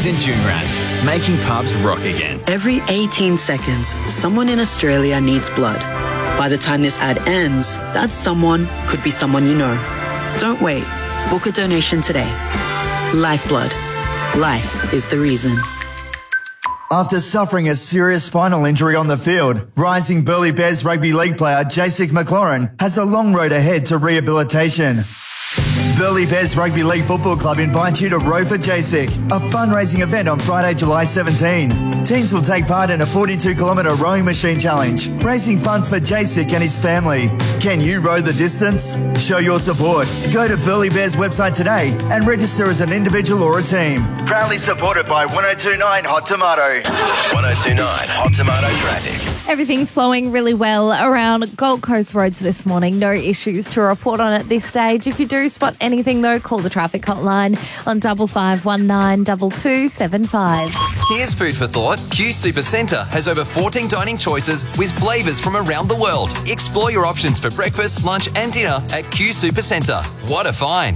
Doobies and Dune Rats, making pubs rock again. Every 18 seconds, someone in Australia needs blood. By the time this ad ends, that someone could be someone you know. Don't wait. Book a donation today. Lifeblood. Life is the reason. After suffering a serious spinal injury on the field, rising Burleigh Bears rugby league player Jacek McLaurin has a long road ahead to rehabilitation. Burleigh Bears Rugby League Football Club invites you to Row for Jacek, a fundraising event on Friday, July 17. Teams will take part in a 42-kilometre rowing machine challenge, raising funds for Jacek and his family. Can you row the distance? Show your support. Go to Burleigh Bears website today and register as an individual or a team. Proudly supported by 1029 Hot Tomato. 1029 Hot Tomato traffic. Everything's flowing really well around Gold Coast roads this morning. No issues to report on at this stage. If you do spot anything though, call the traffic hotline on 5519 2275. Here's food for thought. Q Supercentre has over 14 dining choices with flavours from around the world. Explore your options for breakfast, lunch and dinner at Q Supercentre. What a find.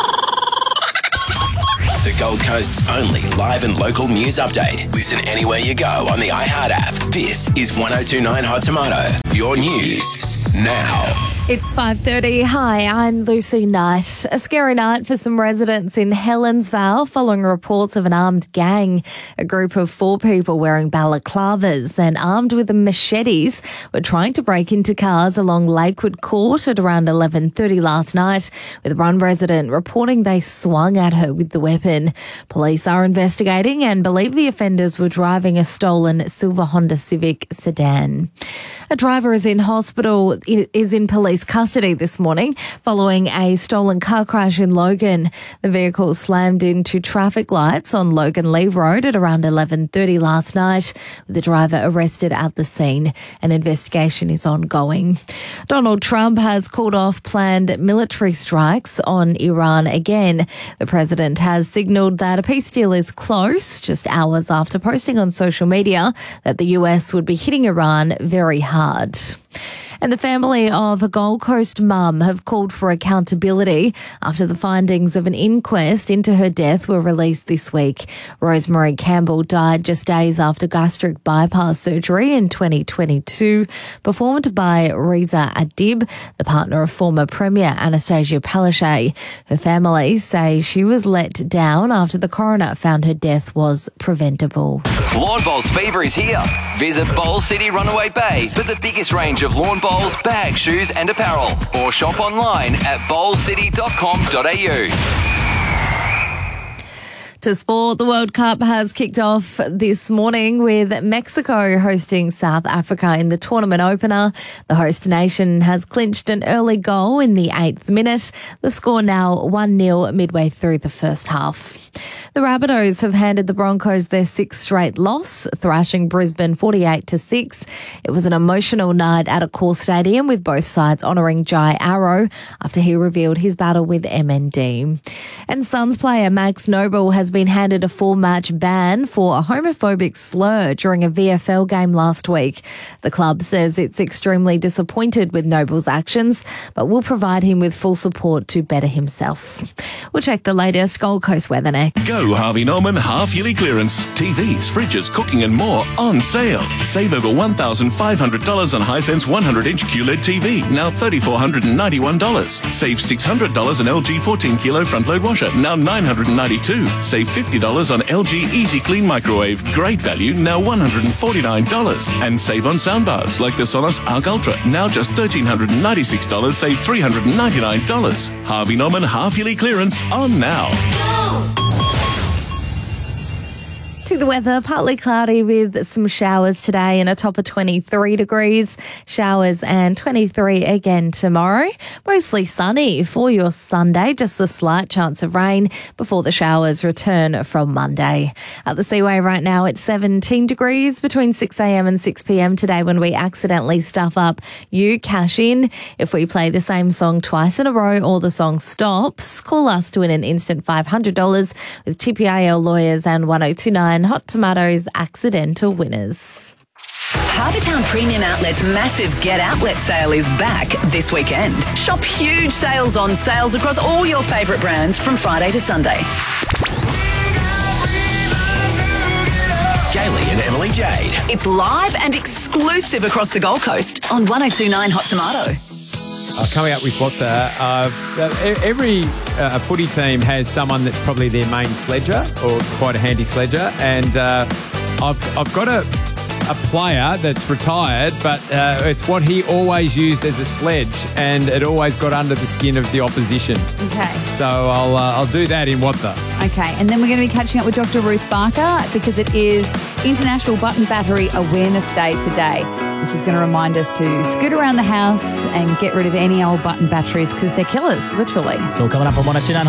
The Gold Coast's only live and local news update. Listen anywhere you go on the iHeart app. This is 1029 Hot Tomato. Your news now. It's 5:30. Hi, I'm Lucy Knight. A scary night for some residents in Helensvale following reports of an armed gang. A group of 4 people wearing balaclavas and armed with machetes were trying to break into cars along Lakewood Court at around 11:30 last night, with one resident reporting they swung at her with the weapon. Police are investigating and believe the offenders were driving a stolen silver Honda Civic sedan. A driver is in police custody this morning following a stolen car crash in Logan. The vehicle slammed into traffic lights on Logan Leave Road at around 11:30 last night, with the driver arrested at the scene. An investigation is ongoing. Donald Trump has called off planned military strikes on Iran again. The president has signalled that a peace deal is close, just hours after posting on social media that the US would be hitting Iran very hard. And the family of a Gold Coast mum have called for accountability after the findings of an inquest into her death were released this week. Rosemary Campbell died just days after gastric bypass surgery in 2022, performed by Reza Adib, the partner of former Premier Anastasia Palaszczuk. Her family say she was let down after the coroner found her death was preventable. Lawn Bowls fever is here. Visit Bowl City Runaway Bay for the biggest range of lawn bowls, bags, shoes and apparel. Or shop online at bowlcity.com.au. To sport, the World Cup has kicked off this morning with Mexico hosting South Africa in the tournament opener. The host nation has clinched an early goal in the 8th minute. The score now 1-0 midway through the first half. The Rabbitohs have handed the Broncos their 6th straight loss, thrashing Brisbane 48-6. It was an emotional night at Accor Stadium, with both sides honouring Jai Arrow after he revealed his battle with MND. And Suns player Max Noble has been handed a 4-match ban for a homophobic slur during a VFL game last week. The club says it's extremely disappointed with Noble's actions, but will provide him with full support to better himself. We'll check the latest Gold Coast weather next. Go Harvey Norman half-yearly clearance. TVs, fridges, cooking and more on sale. Save over $1,500 on Hisense 100-inch QLED TV, now $3,491. Save $600 on LG 14-kilo front-load washer, now $992. Save $50 on LG Easy Clean microwave, great value, now $149. And save on soundbars like the Sonos Arc Ultra, now just $1,396, save $399. Harvey Norman half-yearly clearance on now. To the weather, partly cloudy with some showers today and a top of 23 degrees. Showers and 23 again tomorrow. Mostly sunny for your Sunday, just a slight chance of rain before the showers return from Monday. At the Seaway right now, it's 17 degrees between 6 a.m. and 6 p.m. today. When we accidentally stuff up, you cash in. If we play the same song twice in a row or the song stops, call us to win an instant $500 with TPIL Lawyers and 1029 Hot Tomatoes accidental winners. Harbourtown Premium Outlet's massive Get Outlet sale is back this weekend. Shop huge sales on sales across all your favourite brands from Friday to Sunday. Jade. It's live and exclusive across the Gold Coast on 1029 Hot Tomato. Coming up with What's-the, every footy team has someone that's probably their main sledger or quite a handy sledger, and I've got a player that's retired, but it's what he always used as a sledge, and it always got under the skin of the opposition. Okay. So I'll do that in What the. Okay, and then we're going to be catching up with Dr. Ruth Barker because it is International Button Battery Awareness Day today, which is going to remind us to scoot around the house and get rid of any old button batteries because they're killers, literally. It's all coming up on 1029